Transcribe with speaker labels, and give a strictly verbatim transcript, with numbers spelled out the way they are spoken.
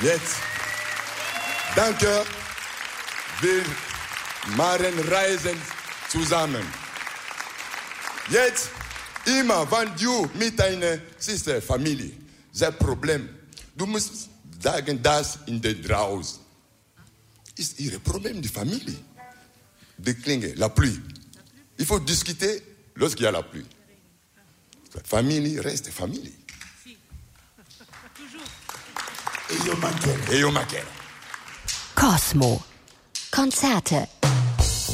Speaker 1: Jetzt, danke, wir machen Reisen zusammen. Jetzt, immer, wenn du mit deiner Schwester, Familie, das Problem, du musst sagen, das in der draußen ist ihr Problem, die Familie. Die Klinge, la pluie. Il faut discuter lorsqu'il y a la pluie. Famille reste famille.
Speaker 2: Eyo Makela.
Speaker 1: Eyo Makela.
Speaker 3: Cosmo. Konzerte